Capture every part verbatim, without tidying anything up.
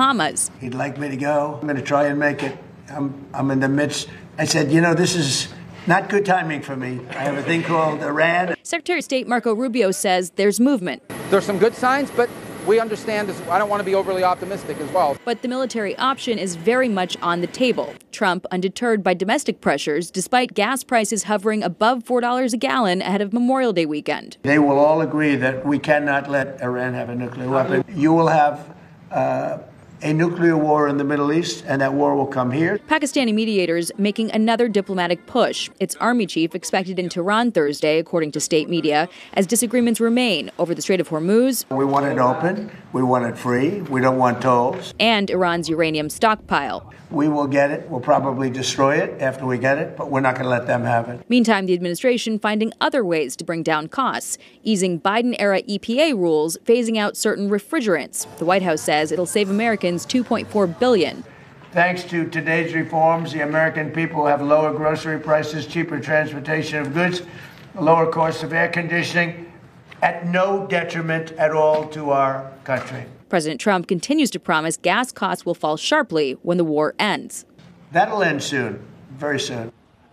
Bahamas. He'd like me to go. I'm going to try and make it. I'm, I'm in the midst. I said, you know, this is not good timing for me. I have a thing called Iran. Secretary of State Marco Rubio says there's movement. There's some good signs, but we understand this. I don't want to be overly optimistic as well. But the military option is very much on the table. Trump undeterred by domestic pressures, despite gas prices hovering above four dollars a gallon ahead of Memorial Day weekend. They will all agree that we cannot let Iran have a nuclear weapon. You will have uh, a nuclear war in the Middle East, and that war will come here. Pakistani mediators making another diplomatic push. Its army chief expected in Tehran Thursday, according to state media, as disagreements remain over the Strait of Hormuz. We want it open. We want it free. We don't want tolls. And Iran's uranium stockpile. We will get it. We'll probably destroy it after we get it, but we're not going to let them have it. Meantime, the administration finding other ways to bring down costs, easing Biden-era E P A rules, phasing out certain refrigerants. The White House says it'll save Americans two point four billion dollars. Thanks to today's reforms, the American people have lower grocery prices, cheaper transportation of goods, lower cost of air conditioning, at no detriment at all to our country. President Trump continues to promise gas costs will fall sharply when the war ends. That'll end soon, very soon.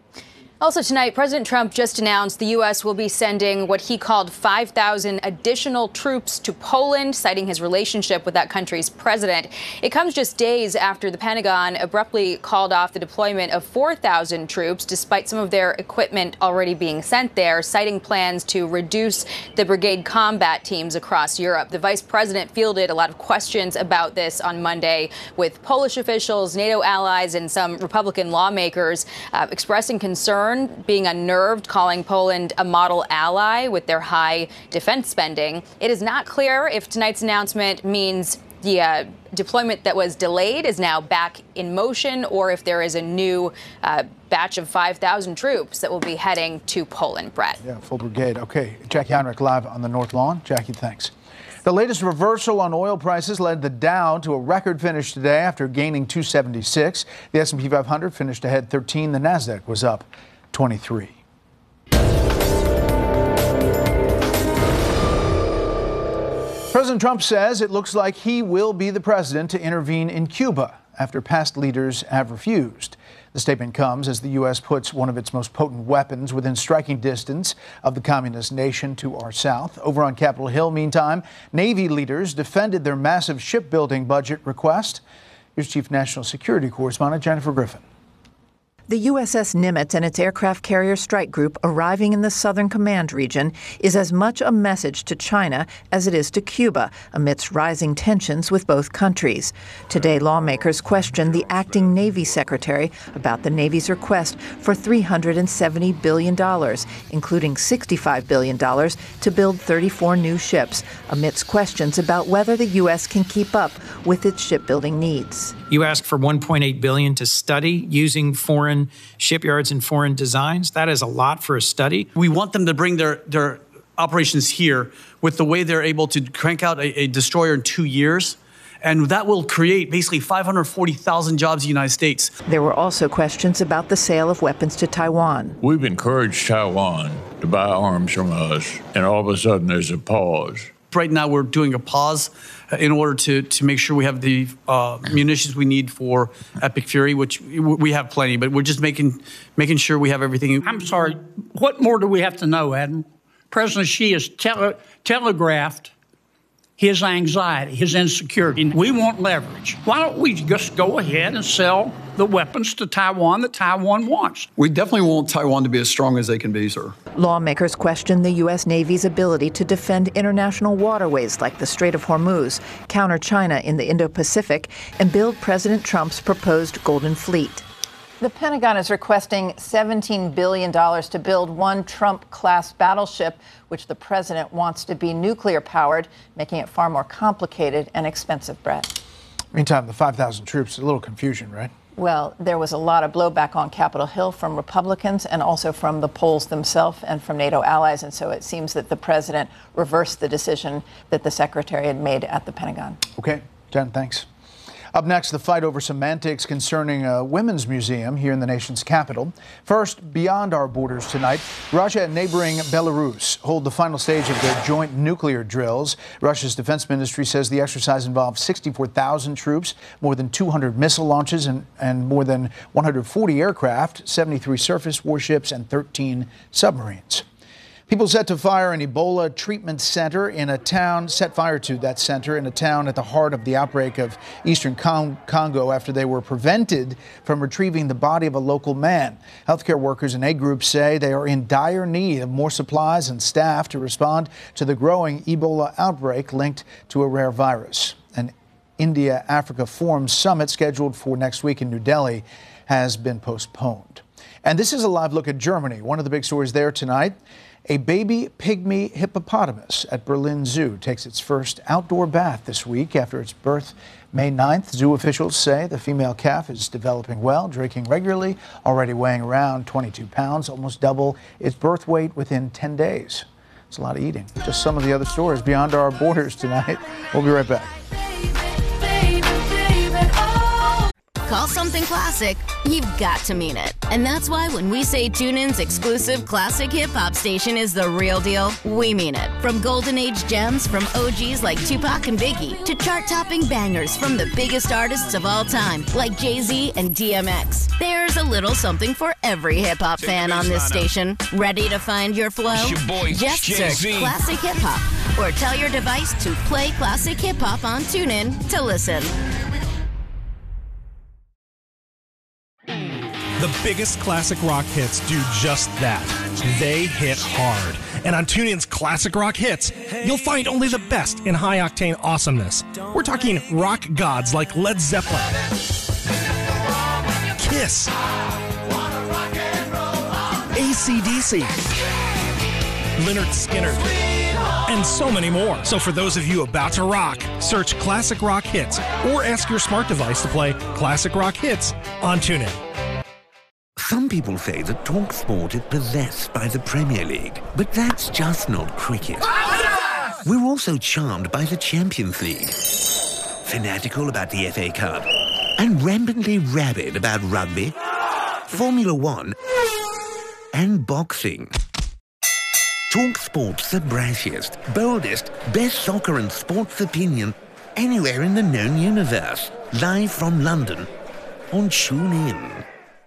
Also tonight, President Trump just announced the U S will be sending what he called five thousand additional troops to Poland, citing his relationship with that country's president. It comes just days after the Pentagon abruptly called off the deployment of four thousand troops, despite some of their equipment already being sent there, citing plans to reduce the brigade combat teams across Europe. The vice president fielded a lot of questions about this on Monday, with Polish officials, NATO allies, and some Republican lawmakers uh, expressing concern, being unnerved, calling Poland a model ally with their high defense spending. It is not clear if tonight's announcement means the uh, deployment that was delayed is now back in motion, or if there is a new uh, batch of five thousand troops that will be heading to Poland. Brett. Yeah, full brigade. Okay. Jackie Heinrich live on the North Lawn. Jackie, thanks. The latest reversal on oil prices led the Dow to a record finish today after gaining two seventy-six. The S and P five hundred finished ahead thirteen. The Nasdaq was up twenty-three. President Trump says it looks like he will be the president to intervene in Cuba after past leaders have refused. The statement comes as the U S puts one of its most potent weapons within striking distance of the communist nation to our south. Over on Capitol Hill, meantime, Navy leaders defended their massive shipbuilding budget request. Here's Chief National Security Correspondent Jennifer Griffin. The U S S Nimitz and its aircraft carrier strike group arriving in the Southern Command region is as much a message to China as it is to Cuba, amidst rising tensions with both countries. Today, lawmakers questioned the acting Navy Secretary about the Navy's request for three hundred seventy billion dollars, including sixty-five billion dollars to build thirty-four new ships, amidst questions about whether the U S can keep up with its shipbuilding needs. You ask for one point eight billion dollars to study using foreign shipyards and foreign designs. That is a lot for a study. We want them to bring their, their operations here with the way they're able to crank out a, a destroyer in two years. And that will create basically five hundred forty thousand jobs in the United States. There were also questions about the sale of weapons to Taiwan. We've encouraged Taiwan to buy arms from us, and all of a sudden there's a pause. Right now we're doing a pause in order to, to make sure we have the uh, munitions we need for Epic Fury, which we have plenty, but we're just making making sure we have everything. I'm sorry, what more do we have to know, Admiral? President Xi has tele telegraphed his anxiety, his insecurity. We want leverage. Why don't we just go ahead and sell the weapons to Taiwan that Taiwan wants? We definitely want Taiwan to be as strong as they can be, sir. Lawmakers question the U S Navy's ability to defend international waterways like the Strait of Hormuz, counter China in the Indo-Pacific, and build President Trump's proposed Golden Fleet. The Pentagon is requesting seventeen billion dollars to build one Trump-class battleship, which the president wants to be nuclear-powered, making it far more complicated and expensive, Brett. Meantime, the five thousand troops, a little confusion, right? Well, there was a lot of blowback on Capitol Hill from Republicans and also from the Poles themselves and from NATO allies. And so it seems that the president reversed the decision that the secretary had made at the Pentagon. Okay, Jen, thanks. Up next, the fight over semantics concerning a women's museum here in the nation's capital. First, beyond our borders tonight, Russia and neighboring Belarus hold the final stage of their joint nuclear drills. Russia's defense ministry says the exercise involved sixty-four thousand troops, more than two hundred missile launches, and, and more than one hundred forty aircraft, seventy-three surface warships, and thirteen submarines. People set to fire an Ebola treatment center in a town, set fire to that center in a town at the heart of the outbreak of eastern Congo after they were prevented from retrieving the body of a local man. Healthcare workers and aid groups say they are in dire need of more supplies and staff to respond to the growing Ebola outbreak linked to a rare virus. An India-Africa Forum summit scheduled for next week in New Delhi has been postponed. And this is a live look at Germany. One of the big stories there tonight. A baby pygmy hippopotamus at Berlin Zoo takes its first outdoor bath this week after its birth May ninth. Zoo officials say the female calf is developing well, drinking regularly, already weighing around twenty-two pounds, almost double its birth weight within ten days. It's a lot of eating. Just some of the other stories beyond our borders tonight. We'll be right back. Call something classic, you've got to mean it. And that's why when we say TuneIn's exclusive classic hip-hop station is the real deal, we mean it. From golden age gems from O Gs like Tupac and Biggie to chart-topping bangers from the biggest artists of all time like Jay-Z and D M X. There's a little something for every hip-hop fan on this station. Ready to find your flow? Your boy, Just Jay-Z. search Classic Hip Hop or tell your device to play Classic Hip Hop on TuneIn to listen. The biggest classic rock hits do just that. They hit hard. And on TuneIn's Classic Rock Hits, you'll find only the best in high-octane awesomeness. We're talking rock gods like Led Zeppelin, Kiss, A C D C, Lynyrd Skynyrd, and so many more. So for those of you about to rock, search Classic Rock Hits or ask your smart device to play Classic Rock Hits on TuneIn. Some people say that TalkSport is possessed by the Premier League, but that's just not cricket. We're also charmed by the Champions League, fanatical about the F A Cup, and rampantly rabid about rugby, Formula One, and boxing. TalkSport's the brashiest, boldest, best soccer and sports opinion anywhere in the known universe. Live from London on TuneIn.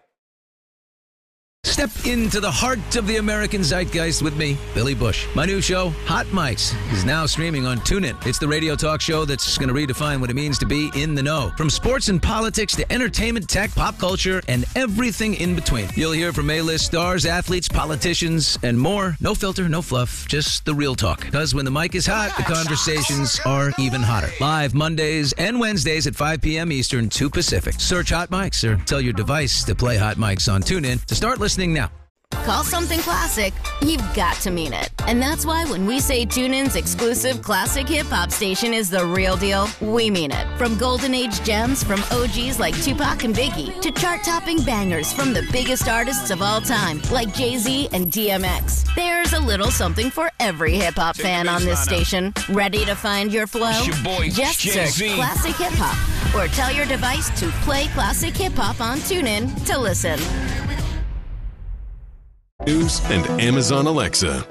Step into the heart of the American zeitgeist with me, Billy Bush. My new show, Hot Mics, is now streaming on TuneIn. It's the radio talk show that's going to redefine what it means to be in the know. From sports and politics to entertainment, tech, pop culture, and everything in between. You'll hear from A-list stars, athletes, politicians, and more. No filter, no fluff, just the real talk. Because when the mic is hot, the conversations are even hotter. Live Mondays and Wednesdays at five p.m. Eastern, two Pacific. Search Hot Mics or tell your device to play Hot Mics on TuneIn to start listening now. Call something classic, you've got to mean it. And that's why when we say TuneIn's exclusive classic hip-hop station is the real deal, we mean it. From golden age gems from O Gs like Tupac and Biggie to chart-topping bangers from the biggest artists of all time like Jay-Z and D M X. There's a little something for every hip-hop fan on this station. Ready to find your flow? Your boy, Just Jay-Z. search Classic Hip Hop or tell your device to play Classic Hip Hop on TuneIn to listen. News and Amazon Alexa.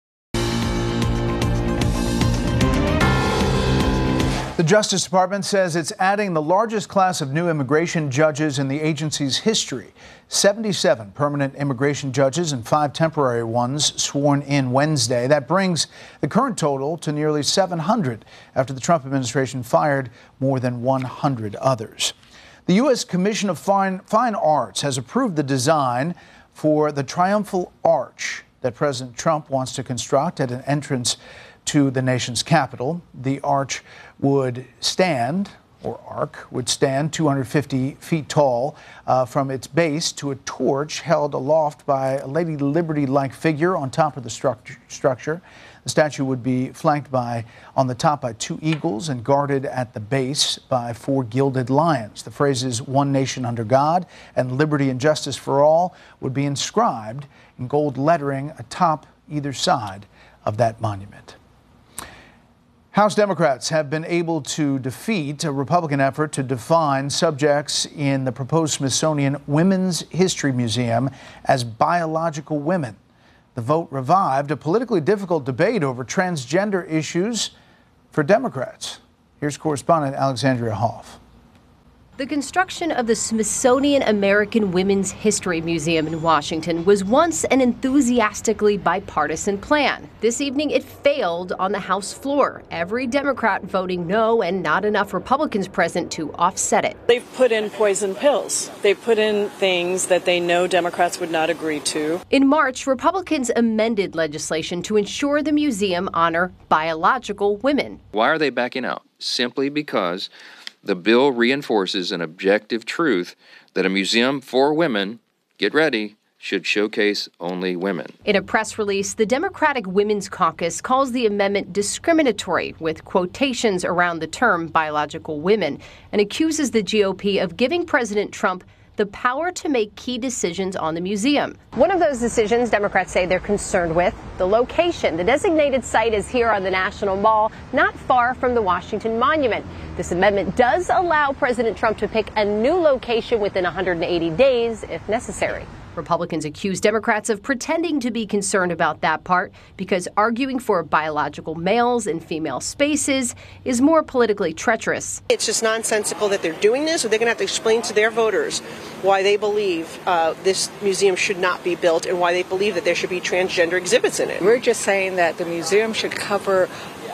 The Justice Department says it's adding the largest class of new immigration judges in the agency's history. seventy-seven permanent immigration judges and five temporary ones sworn in Wednesday. That brings the current total to nearly seven hundred after the Trump administration fired more than one hundred others. The U S Commission of Fine, Fine Arts has approved the design for the Triumphal Arch that President Trump wants to construct at an entrance to the nation's capital. The arch would stand, or arc, would stand two hundred fifty feet tall uh, from its base to a torch held aloft by a Lady Liberty-like figure on top of the structure. structure. The statue would be flanked by, on the top by two eagles and guarded at the base by four gilded lions. The phrases "One Nation Under God" and "Liberty and Justice for All" would be inscribed in gold lettering atop either side of that monument. House Democrats have been able to defeat a Republican effort to define subjects in the proposed Smithsonian Women's History Museum as biological women. The vote revived a politically difficult debate over transgender issues for Democrats. Here's correspondent Alexandria Hoff. The construction of the Smithsonian American Women's History Museum in Washington was once an enthusiastically bipartisan plan. This evening, it failed on the House floor, every Democrat voting no and not enough Republicans present to offset it. They've put in poison pills. They've put in things that they know Democrats would not agree to. In March, Republicans amended legislation to ensure the museum honor biological women. Why are they backing out? Simply because the bill reinforces an objective truth that a museum for women, get ready, should showcase only women. In a press release, the Democratic Women's Caucus calls the amendment discriminatory, with quotations around the term biological women, and accuses the G O P of giving President Trump the power to make key decisions on the museum. One of those decisions Democrats say they're concerned with, the location. The designated site is here on the National Mall, not far from the Washington Monument. This amendment does allow President Trump to pick a new location within one hundred eighty days if necessary. Republicans accuse Democrats of pretending to be concerned about that part because arguing for biological males in female spaces is more politically treacherous. It's just nonsensical that they're doing this, or they're going to have to explain to their voters why they believe uh, this museum should not be built and why they believe that there should be transgender exhibits in it. We're just saying that the museum should cover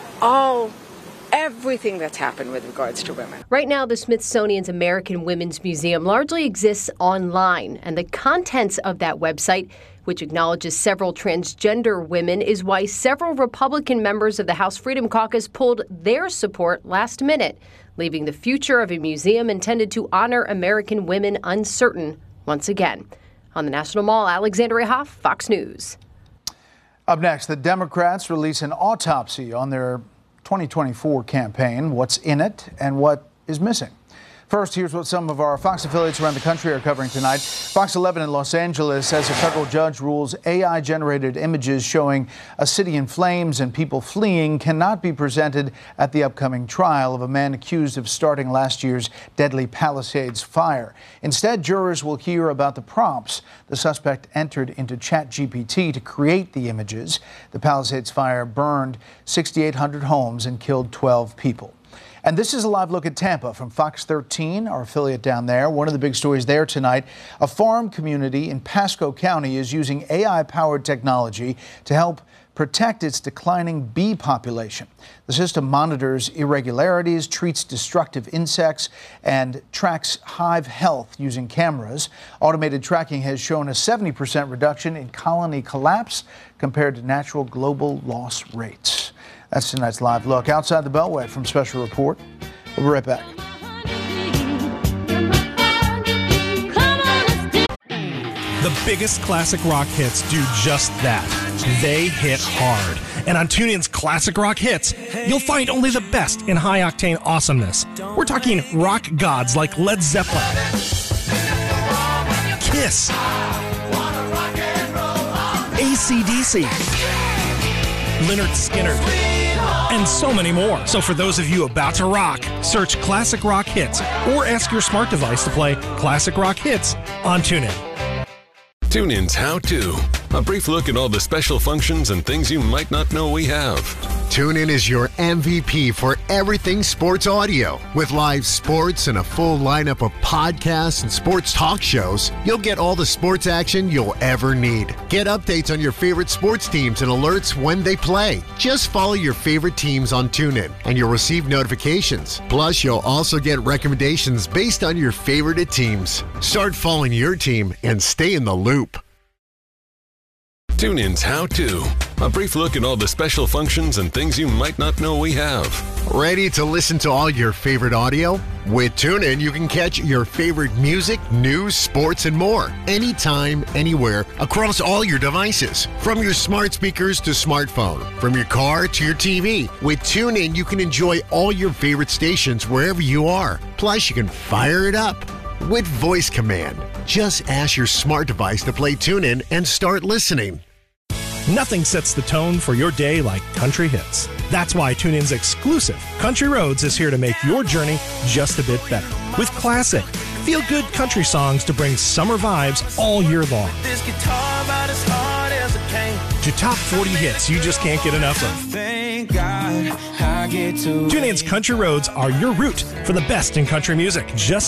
all everything that's happened with regards to women. Right now, the Smithsonian's American Women's Museum largely exists online, and the contents of that website, which acknowledges several transgender women, is why several Republican members of the House Freedom Caucus pulled their support last minute, leaving the future of a museum intended to honor American women uncertain once again. On the National Mall, Alexandria Hoff, Fox News. Up next, the Democrats release an autopsy on their twenty twenty-four campaign, what's in it and what is missing. First, here's what some of our Fox affiliates around the country are covering tonight. Fox eleven in Los Angeles says a federal judge rules A I-generated images showing a city in flames and people fleeing cannot be presented at the upcoming trial of a man accused of starting last year's deadly Palisades fire. Instead, jurors will hear about the prompts the suspect entered into ChatGPT to create the images. The Palisades fire burned six thousand eight hundred homes and killed twelve people. And this is a live look at Tampa from Fox thirteen, our affiliate down there. One of the big stories there tonight, a farm community in Pasco County is using A I-powered technology to help protect its declining bee population. The system monitors irregularities, treats destructive insects, and tracks hive health using cameras. Automated tracking has shown a seventy percent reduction in colony collapse compared to natural global loss rates. That's tonight's live look. Outside the Beltway from Special Report. We'll be right back. The biggest classic rock hits do just that. They hit hard. And on TuneIn's Classic Rock Hits, you'll find only the best in high-octane awesomeness. We're talking rock gods like Led Zeppelin, Kiss, A C D C, Lynyrd Skynyrd, and so many more. So for those of you about to rock, search Classic Rock Hits or ask your smart device to play Classic Rock Hits on TuneIn. TuneIn's How To. A brief look at all the special functions and things you might not know we have. TuneIn is your M V P for everything sports audio. With live sports and a full lineup of podcasts and sports talk shows, you'll get all the sports action you'll ever need. Get updates on your favorite sports teams and alerts when they play. Just follow your favorite teams on TuneIn and you'll receive notifications. Plus, you'll also get recommendations based on your favorite teams. Start following your team and stay in the loop. TuneIn's How To. A brief look at all the special functions and things you might not know we have. Ready to listen to all your favorite audio? With TuneIn, you can catch your favorite music, news, sports, and more. Anytime, anywhere, across all your devices. From your smart speakers to smartphone. From your car to your T V. With TuneIn, you can enjoy all your favorite stations wherever you are. Plus, you can fire it up with voice command. Just ask your smart device to play TuneIn and start listening. Nothing sets the tone for your day like country hits. That's why TuneIn's exclusive Country Roads is here to make your journey just a bit better. With classic, feel-good country songs to bring summer vibes all year long. To top forty hits you just can't get enough of. TuneIn's Country Roads are your route for the best in country music. Just